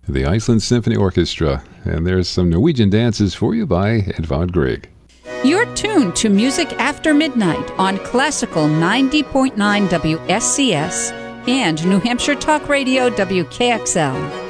the Iceland Symphony Orchestra. And there's some Norwegian dances for you by Edvard Grieg. You're tuned to Music After Midnight on Classical 90.9 WSCS and New Hampshire Talk Radio WKXL.